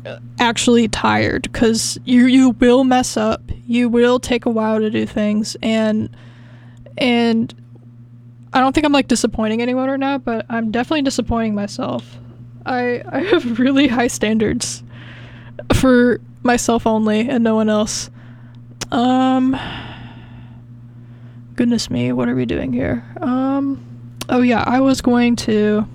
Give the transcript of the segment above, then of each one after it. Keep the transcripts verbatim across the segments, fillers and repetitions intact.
actually tired, because you you will mess up, you will take a while to do things, and and I don't think I'm like disappointing anyone right now, but I'm definitely disappointing myself. I I have really high standards for myself only and no one else. Um goodness me, what are we doing here? Um oh yeah, I was going to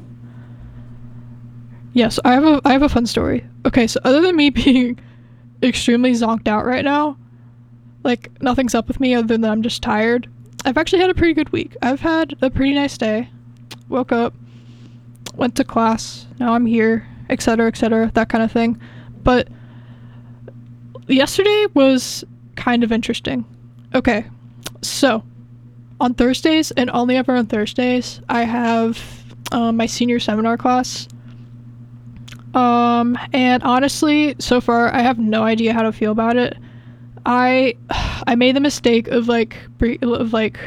Yes, I have a I have a fun story. Okay, so other than me being extremely zonked out right now, like nothing's up with me other than I'm just tired. I've actually had a pretty good week. I've had a pretty nice day. Woke up, went to class, now I'm here, et cetera, et cetera, that kind of thing. But yesterday was kind of interesting. Okay, so on Thursdays, and only ever on Thursdays, I have um, my senior seminar class. Um, and honestly, so far, I have no idea how to feel about it. I, I made the mistake of like, of like,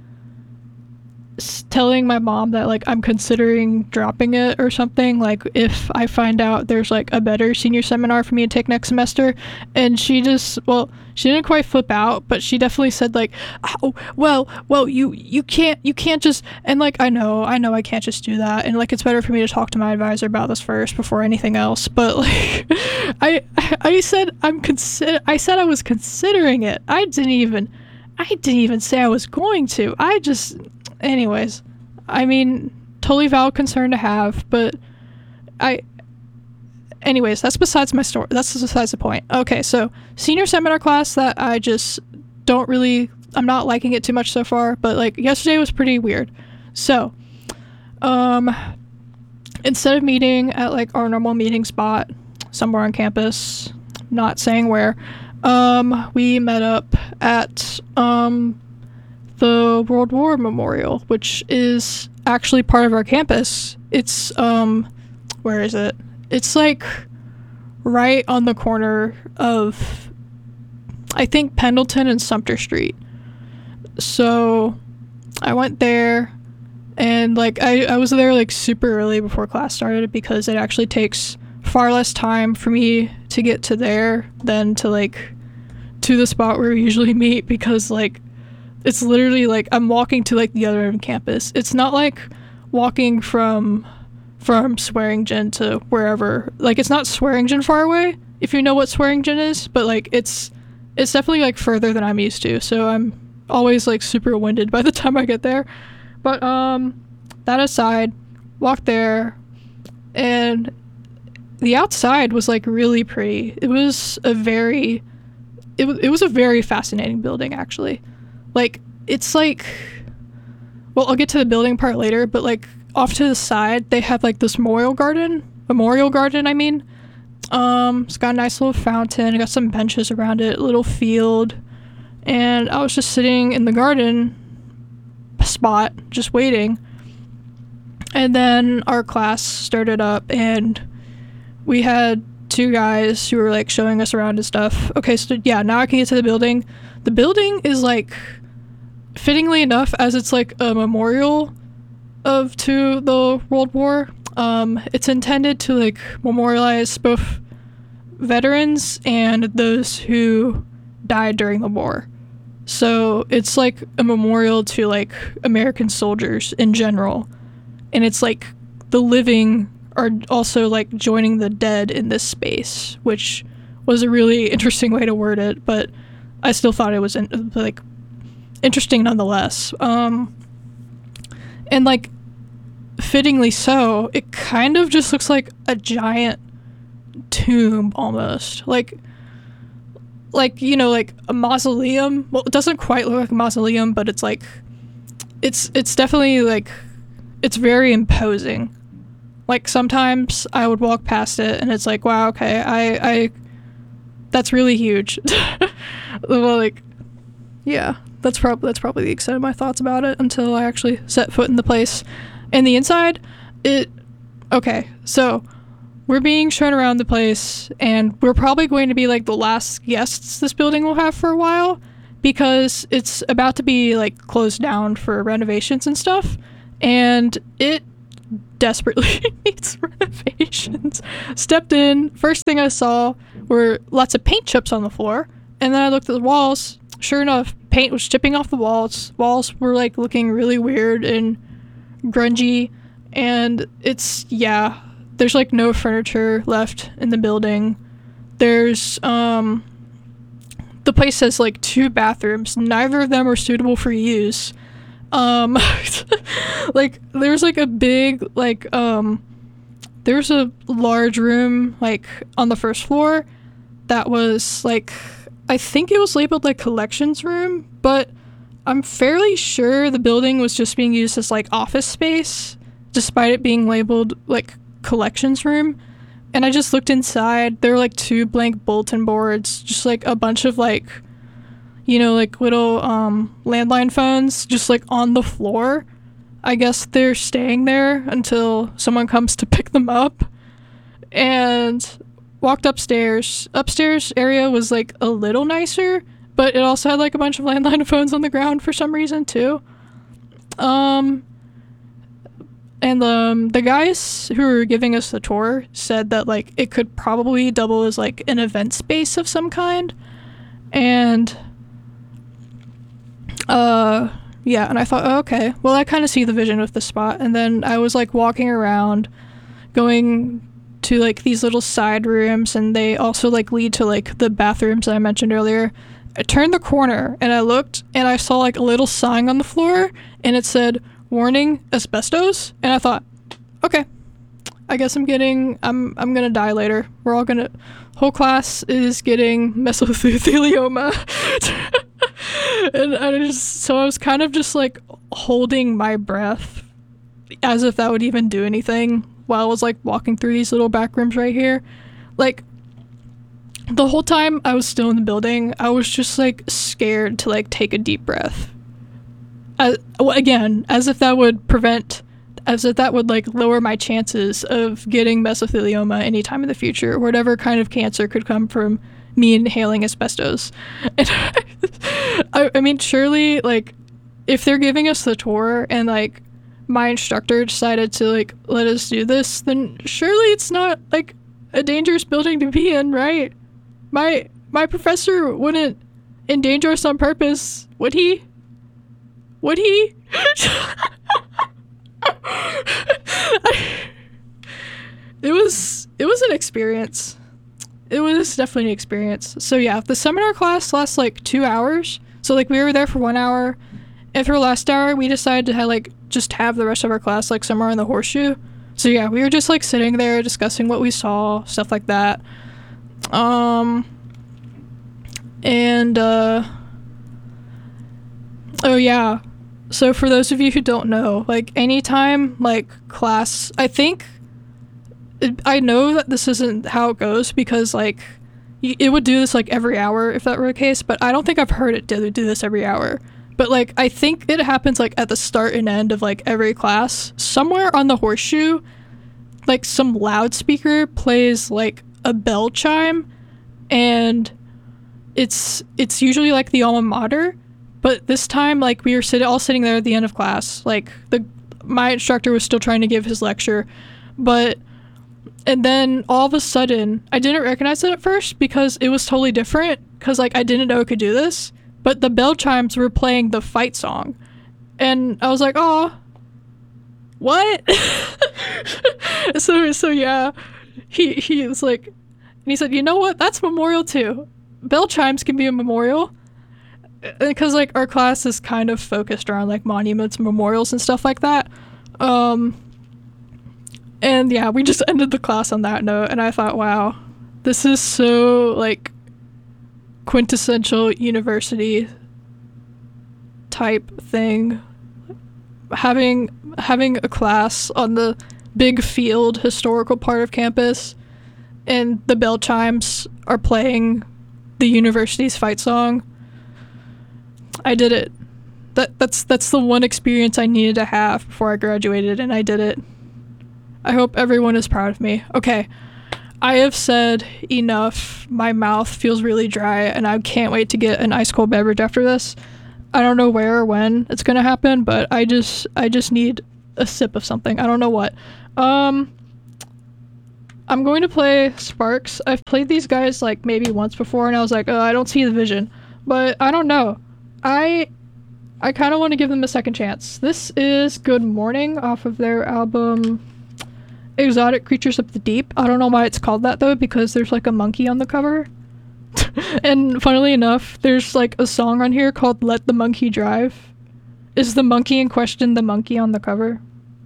telling my mom that like I'm considering dropping it or something, like if I find out there's like a better senior seminar for me to take next semester. And she just, well, she didn't quite flip out, but she definitely said like, oh well well you you can't you can't just, and like I know I know I can't just do that, and like it's better for me to talk to my advisor about this first before anything else. But like I I said I'm consider I said I was considering it. I didn't even I didn't even say I was going to. I just Anyways, I mean, totally valid concern to have, but I, anyways, that's besides my story. That's besides the point. Okay, so senior seminar class that I just don't really, I'm not liking it too much so far, but like yesterday was pretty weird. So, um, instead of meeting at like our normal meeting spot somewhere on campus, not saying where, um, we met up at, um, the World War Memorial, which is actually part of our campus. It's, um, where is it? It's like right on the corner of, I think, Pendleton and Sumter Street. So I went there, and like I, I was there like super early before class started, because it actually takes far less time for me to get to there than to like to the spot where we usually meet, because like it's literally like I'm walking to like the other end of campus. It's not like walking from from Swearingen to wherever. Like it's not Swearingen far away, if you know what Swearingen is, but like it's it's definitely like further than I'm used to. So I'm always like super winded by the time I get there. But um that aside, walked there, and the outside was like really pretty. It was a very it was it was a very fascinating building, actually. Like, it's like, well, I'll get to the building part later, but like off to the side, they have like this memorial garden, memorial garden, I mean. Um, it's got a nice little fountain, got some benches around it, a little field, and I was just sitting in the garden spot, just waiting. And then our class started up, and we had two guys who were like showing us around and stuff. Okay, so yeah, now I can get to the building. The building is like, fittingly enough, as it's like a memorial of to the World War, um, it's intended to like memorialize both veterans and those who died during the war. So it's like a memorial to like American soldiers in general, and it's like the living are also like joining the dead in this space, which was a really interesting way to word it, but I still thought it was in, like interesting nonetheless. Um, and like fittingly so, it kind of just looks like a giant tomb almost. Like, like you know, like a mausoleum. Well, it doesn't quite look like a mausoleum, but it's like, it's it's definitely like, it's very imposing. Like sometimes I would walk past it and it's like, wow, okay, I, I, that's really huge. Well, like, yeah, that's probably that's probably the extent of my thoughts about it until I actually set foot in the place. And the inside, it, okay, so we're being shown around the place, and we're probably going to be like the last guests this building will have for a while, because it's about to be like closed down for renovations and stuff. And it desperately needs renovations. Stepped in, first thing I saw were lots of paint chips on the floor, and then I looked at the walls. Sure enough, paint was chipping off the walls. Walls were like looking really weird and grungy, and it's, yeah, there's like no furniture left in the building. There's, um, the place has like two bathrooms. Neither of them are suitable for use. Um, like there's like a big, like, um, there's a large room like on the first floor that was like, I think it was labeled like collections room, but I'm fairly sure the building was just being used as like office space, despite it being labeled like collections room. And I just looked inside. There were like two blank bulletin boards, just like a bunch of like, you know, like little um, landline phones just like on the floor. I guess they're staying there until someone comes to pick them up. And walked upstairs. Upstairs area was like a little nicer, but it also had like a bunch of landline phones on the ground for some reason too. Um, and um, the guys who were giving us the tour said that like it could probably double as like an event space of some kind. And uh, yeah, and I thought, oh, okay, well, I kind of see the vision of the spot. And then I was like walking around, going to like these little side rooms, and they also like lead to like the bathrooms that I mentioned earlier. I turned the corner and I looked and I saw like a little sign on the floor, and it said, "Warning, asbestos." And I thought, okay, I guess I'm getting, I'm, I'm gonna die later. We're all gonna, whole class is getting mesothelioma. And I just, so I was kind of just like holding my breath as if that would even do anything while I was like walking through these little back rooms right here. Like the whole time I was still in the building, I was just like scared to like take a deep breath. As, again, as if that would prevent, as if that would like lower my chances of getting mesothelioma anytime in the future, or whatever kind of cancer could come from me inhaling asbestos. And I, I mean, surely like if they're giving us the tour and like my instructor decided to like let us do this, then surely it's not like a dangerous building to be in, right? My my professor wouldn't endanger us on purpose, would he? Would he? it was it was an experience. It was definitely an experience. So yeah, the seminar class lasts like two hours. So like we were there for one hour. And for last hour, we decided to have, like just have the rest of our class like somewhere in the horseshoe. So yeah, we were just like sitting there discussing what we saw, stuff like that. Um, and uh, oh yeah. So for those of you who don't know, like anytime like class, I think I know that this isn't how it goes because like it would do this like every hour if that were the case, but I don't think I've heard it do, do this every hour. But like I think it happens like at the start and end of like every class. Somewhere on the horseshoe, like some loudspeaker plays like a bell chime, and it's it's usually like the alma mater. But this time, like we were sit- all sitting there at the end of class. Like the my instructor was still trying to give his lecture, but and then all of a sudden, I didn't recognize it at first because it was totally different. Because like I didn't know it could do this, but the bell chimes were playing the fight song, and I was like, "Oh, what?" so so yeah, he he was like, and he said, "You know what? That's memorial too. Bell chimes can be a memorial." Because like our class is kind of focused around like monuments, memorials, and stuff like that. Um, and yeah, we just ended the class on that note, and I thought, wow, this is so like quintessential university type thing. Having having a class on the big field historical part of campus, and the bell chimes are playing the university's fight song. I did it. That that's that's the one experience I needed to have before I graduated, and I did it. I hope everyone is proud of me. Okay, I have said enough. My mouth feels really dry, and I can't wait to get an ice cold beverage after this. I don't know where or when it's gonna happen, but I just I just need a sip of something. I don't know what. Um, I'm going to play Sparks. I've played these guys like maybe once before, and I was like, oh, I don't see the vision. But I don't know. I I kind of want to give them a second chance. This is Good Morning off of their album Exotic Creatures of the Deep. I don't know why it's called that though, because there's like a monkey on the cover. And funnily enough, there's like a song on here called Let the Monkey Drive. Is the monkey in question the monkey on the cover?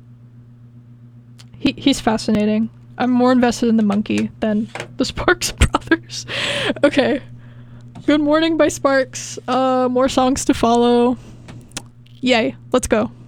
He he's fascinating. I'm more invested in the monkey than the Sparks brothers. Okay. Good Morning by Sparks. Uh, more songs to follow. Yay. Let's go.